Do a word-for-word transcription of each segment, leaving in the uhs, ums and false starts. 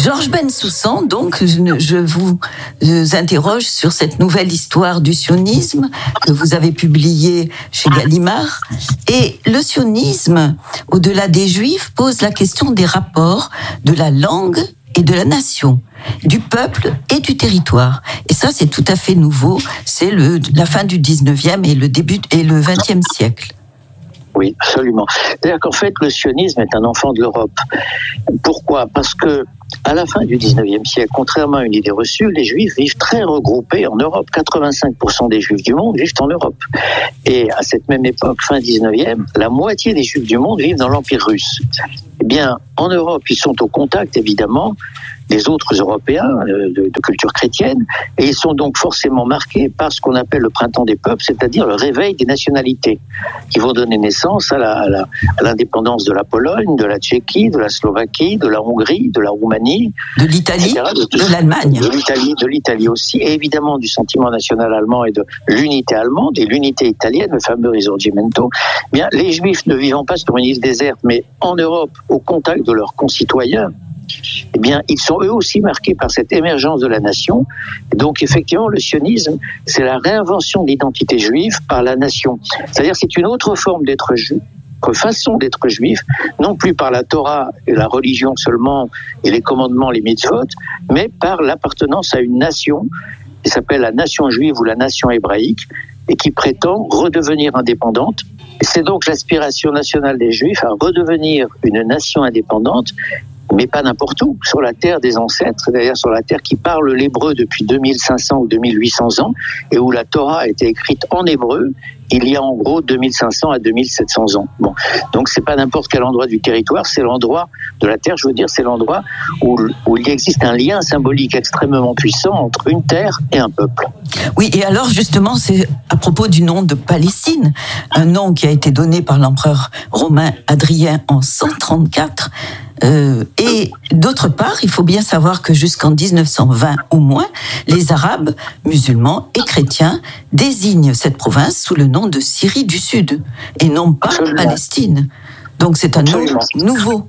Georges Bensoussan, donc, je vous interroge sur cette nouvelle histoire du sionisme que vous avez publiée chez Gallimard. Et le sionisme, au-delà des Juifs, pose la question des rapports de la langue et de la nation, du peuple et du territoire. Et ça, c'est tout à fait nouveau. C'est le, la fin du dix-neuvième et le début et le vingtième siècle. Oui, absolument. C'est-à-dire qu'en fait, le sionisme est un enfant de l'Europe. Pourquoi ? Parce que à la fin du dix-neuvième siècle, contrairement à une idée reçue, les Juifs vivent très regroupés en Europe. quatre-vingt-cinq pour cent des Juifs du monde vivent en Europe. Et à cette même époque, fin dix-neuvième, la moitié des Juifs du monde vivent dans l'Empire russe. Eh bien, en Europe, ils sont au contact, évidemment, des autres Européens de, de culture chrétienne, et ils sont donc forcément marqués par ce qu'on appelle le printemps des peuples, c'est-à-dire le réveil des nationalités, qui vont donner naissance à, la, à, la, à l'indépendance de la Pologne, de la Tchéquie, de la Slovaquie, de la Hongrie, de la Roumanie, de l'Italie, et cetera, de, de l'Allemagne, de l'Italie, de l'Italie aussi, et évidemment du sentiment national allemand et de l'unité allemande et l'unité italienne, le fameux Risorgimento. Bien, les Juifs ne vivant pas sur une île déserte, mais en Europe, au contact de leurs concitoyens, eh bien, ils sont eux aussi marqués par cette émergence de la nation. Et donc, effectivement, le sionisme, c'est la réinvention de l'identité juive par la nation. C'est-à-dire, c'est une autre forme d'être juif, une façon d'être juif, non plus par la Torah et la religion seulement et les commandements, les mitzvot, mais par l'appartenance à une nation qui s'appelle la nation juive ou la nation hébraïque et qui prétend redevenir indépendante. Et c'est donc l'aspiration nationale des Juifs à redevenir une nation indépendante, mais pas n'importe où, sur la terre des ancêtres, c'est-à-dire sur la terre qui parle l'hébreu depuis deux mille cinq cents ou deux mille huit cents ans, et où la Torah a été écrite en hébreu il y a en gros deux mille cinq cents à deux mille sept cents ans. Bon, donc c'est pas n'importe quel endroit du territoire, c'est l'endroit de la terre, je veux dire, c'est l'endroit où, où il existe un lien symbolique extrêmement puissant entre une terre et un peuple. Oui, et alors justement, c'est à propos du nom de Palestine, un nom qui a été donné par l'empereur romain Adrien en cent trente-quatre. Euh, et d'autre part, il faut bien savoir que jusqu'en dix-neuf cent vingt au moins, les Arabes, musulmans et chrétiens désignent cette province sous le nom de Syrie du Sud et non pas Absolument. Palestine. Donc c'est un nom nouveau.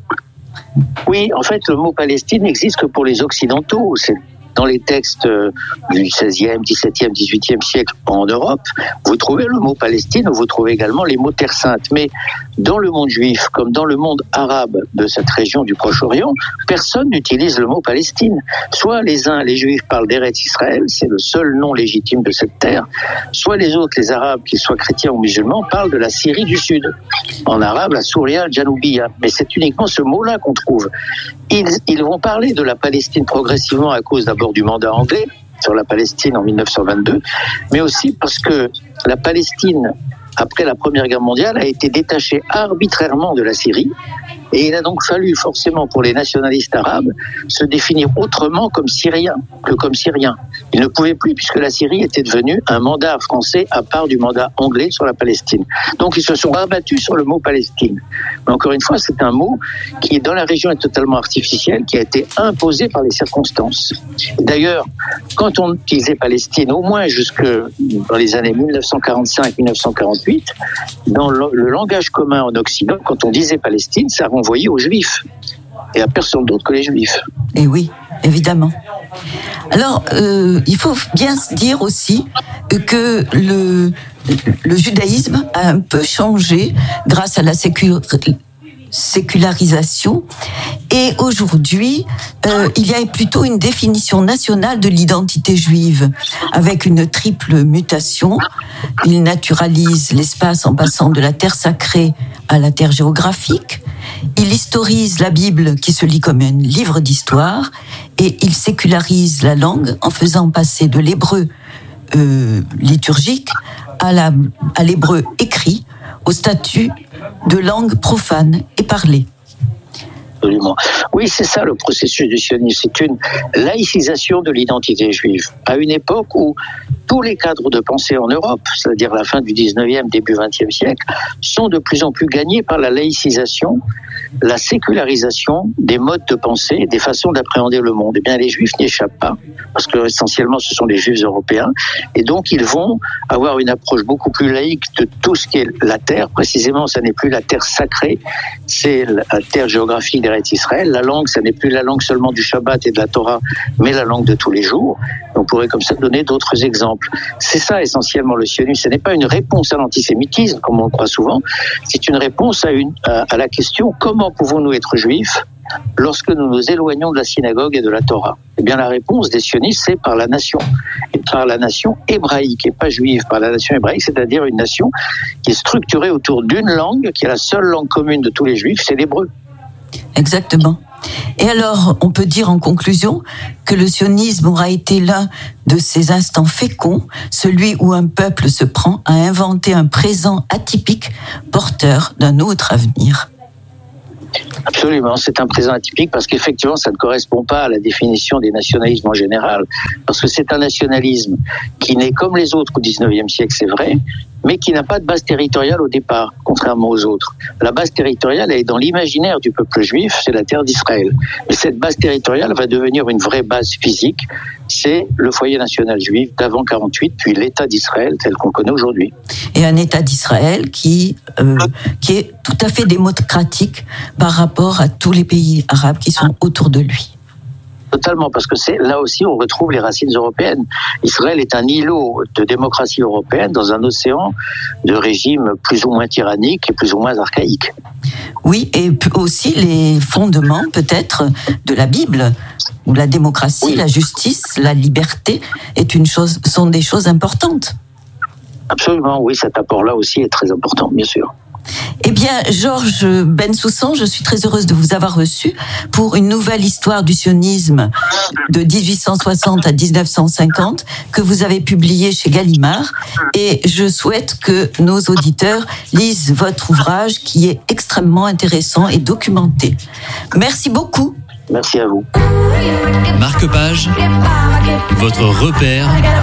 Oui, en fait, le mot Palestine n'existe que pour les Occidentaux. C'est dans les textes du seizième, dix-septième, dix-huitième siècle en Europe, vous trouvez le mot Palestine, vous trouvez également les mots Terre Sainte. Mais dans le monde juif, comme dans le monde arabe de cette région du Proche-Orient, personne n'utilise le mot Palestine. Soit les uns, les Juifs, parlent d'Eretz Israël, c'est le seul nom légitime de cette terre, soit les autres, les Arabes, qu'ils soient chrétiens ou musulmans, parlent de la Syrie du Sud. En arabe, la Souria al-Janoubiya. Mais c'est uniquement ce mot-là qu'on trouve. Ils, ils vont parler de la Palestine progressivement à cause d'abord du mandat anglais sur la Palestine en dix-neuf cent vingt-deux, mais aussi parce que la Palestine, après la Première Guerre mondiale, a été détachée arbitrairement de la Syrie. Et il a donc fallu forcément pour les nationalistes arabes se définir autrement comme syriens que comme syriens. Ils ne pouvaient plus puisque la Syrie était devenue un mandat français à part du mandat anglais sur la Palestine. Donc ils se sont rabattus sur le mot Palestine. Mais encore une fois, c'est un mot qui dans la région est totalement artificiel, qui a été imposé par les circonstances. D'ailleurs, quand on utilisait Palestine, au moins jusque dans les années dix-neuf cent quarante-cinq à dix-neuf cent quarante-huit, dans le, le langage commun en Occident, quand on disait Palestine, ça renvoyait aux Juifs et à personne d'autre que les Juifs. Et oui, évidemment. Alors, euh, il faut bien se dire aussi que le, le judaïsme a un peu changé grâce à la sécu- sécularisation. Et aujourd'hui, euh, il y a plutôt une définition nationale de l'identité juive, avec une triple mutation. Il naturalise l'espace en passant de la terre sacrée à la terre géographique. Il historise la Bible qui se lit comme un livre d'histoire et il sécularise la langue en faisant passer de l'hébreu euh, liturgique à, la, à l'hébreu écrit au statut de langue profane et parlée. Absolument. Oui, c'est ça le processus du sionisme. C'est une laïcisation de l'identité juive. À une époque où tous les cadres de pensée en Europe, c'est-à-dire la fin du dix-neuvième, début vingtième siècle, sont de plus en plus gagnés par la laïcisation, la sécularisation des modes de pensée, des façons d'appréhender le monde. Eh bien, les Juifs n'y échappent pas, parce que essentiellement ce sont les Juifs européens, et donc ils vont avoir une approche beaucoup plus laïque de tout ce qui est la terre. Précisément, ça n'est plus la terre sacrée, c'est la terre géographique d'Eretz Israël. La langue, ça n'est plus la langue seulement du Shabbat et de la Torah, mais la langue de tous les jours. On pourrait comme ça donner d'autres exemples. C'est ça essentiellement le sionisme. Ce n'est pas une réponse à l'antisémitisme, comme on le croit souvent, c'est une réponse à, une, à, à la question comment pouvons-nous être juifs lorsque nous nous éloignons de la synagogue et de la Torah. Eh bien, la réponse des sionistes, c'est par la nation, et par la nation hébraïque, et pas juive, par la nation hébraïque, c'est-à-dire une nation qui est structurée autour d'une langue, qui est la seule langue commune de tous les juifs, c'est l'hébreu. Exactement. Et alors, on peut dire en conclusion que le sionisme aura été l'un de ces instants féconds, celui où un peuple se prend à inventer un présent atypique, porteur d'un autre avenir. Absolument, c'est un présent atypique parce qu'effectivement, ça ne correspond pas à la définition des nationalismes en général, parce que c'est un nationalisme qui n'est comme les autres au dix-neuvième siècle, c'est vrai, mais qui n'a pas de base territoriale au départ, contrairement aux autres. La base territoriale, elle est dans l'imaginaire du peuple juif, c'est la terre d'Israël. Mais cette base territoriale va devenir une vraie base physique, c'est le foyer national juif d'avant quarante-huit, puis l'État d'Israël tel qu'on le connaît aujourd'hui. Et un État d'Israël qui, euh, qui est tout à fait démocratique par rapport à tous les pays arabes qui sont autour de lui. Totalement, parce que c'est là aussi on retrouve les racines européennes. Israël est un îlot de démocratie européenne dans un océan de régimes plus ou moins tyranniques et plus ou moins archaïques. Oui, et aussi les fondements peut-être de la Bible, où la démocratie, oui. La justice, la liberté est une chose, sont des choses importantes. Absolument, oui, cet apport-là aussi est très important, bien sûr. Eh bien, Georges Bensoussan, je suis très heureuse de vous avoir reçu pour une nouvelle histoire du sionisme de dix-huit cent soixante à dix-neuf cent cinquante que vous avez publiée chez Gallimard. Et je souhaite que nos auditeurs lisent votre ouvrage qui est extrêmement intéressant et documenté. Merci beaucoup. Merci à vous. Marque-Page, votre repère